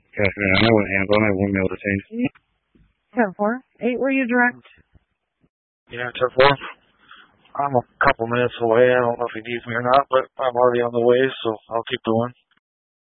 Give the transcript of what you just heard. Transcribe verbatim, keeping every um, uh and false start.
Good afternoon. I would handle my windmill to change. ten four. eight, were you direct? Yeah, ten four. I'm a couple minutes away. I don't know if he needs me or not, but I'm already on the way, so I'll keep going.